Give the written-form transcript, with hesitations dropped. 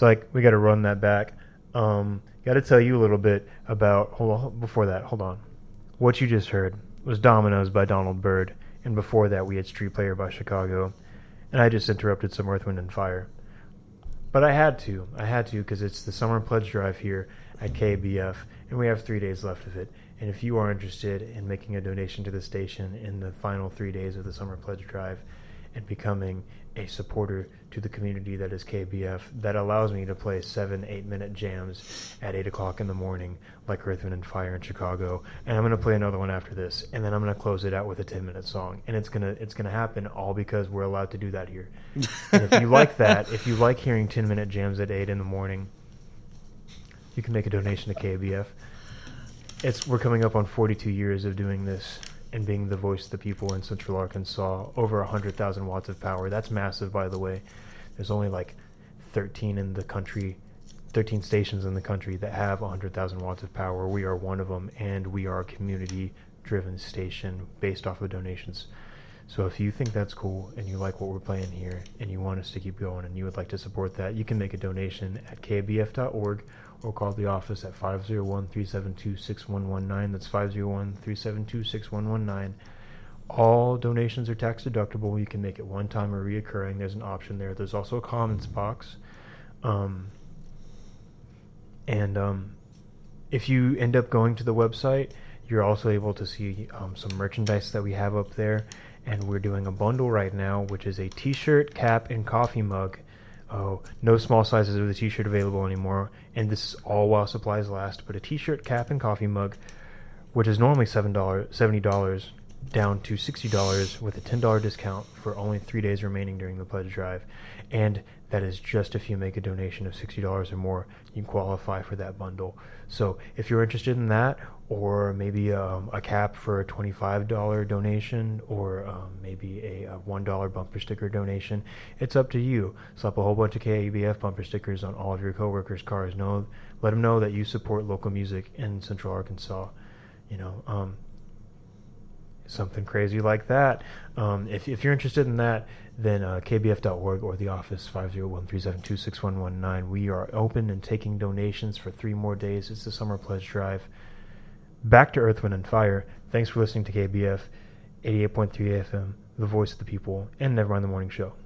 like we got to run that back. Got to tell you a little bit about. Before that, hold on. What you just heard was Dominoes by Donald Byrd, and before that we had Street Player by Chicago, and I just interrupted some Earth, Wind and Fire. But I had to because it's the Summer Pledge Drive here at KBF, and we have 3 days left of it. And if you are interested in making a donation to the station in the final 3 days of the Summer Pledge Drive and becoming a supporter to the community that is KBF, that allows me to play 7-8-minute jams at 8 o'clock in the morning, like Earth, Wind and Fire in Chicago. And I'm going to play another one after this, and then I'm going to close it out with a 10-minute song. And it's gonna happen all because we're allowed to do that here. And if you like that, if you like hearing 10-minute jams at 8 in the morning, you can make a donation to KBF. We're coming up on 42 years of doing this and being the voice of the people in Central Arkansas. Over 100,000 watts of power. That's massive, by the way. There's only like 13 stations in the country that have 100,000 watts of power. We are one of them, and we are a community-driven station based off of donations. So if you think that's cool and you like what we're playing here and you want us to keep going and you would like to support that, you can make a donation at kbf.org or call the office at 501-372-6119. That's 501-372-6119. All donations are tax deductible. You can make it one time or reoccurring. There's an option there. There's also a comments box. If you end up going to the website, you're also able to see some merchandise that we have up there. And we're doing a bundle right now, which is a t-shirt, cap, and coffee mug. Oh, no small sizes of the t-shirt available anymore, and this is all while supplies last. But a t-shirt, cap, and coffee mug, which is normally $70, down to $60 with a $10 discount for only 3 days remaining during the pledge drive. And that is just if you make a donation of $60 or more, you can qualify for that bundle. So if you're interested in that, or maybe a cap for a $25 donation, or maybe a $1 bumper sticker donation, it's up to you. Slap a whole bunch of KBF bumper stickers on all of your coworkers' cars. Let them know that you support local music in Central Arkansas. Something crazy like that. If you're interested in that, then kbf.org or the office 501-372-6119. We are open and taking donations for 3 more days. It's the Summer Pledge Drive. Back to Earth, Wind, and Fire. Thanks for listening to KBF 88.3 FM, the voice of the people, and Never Mind the Morning Show.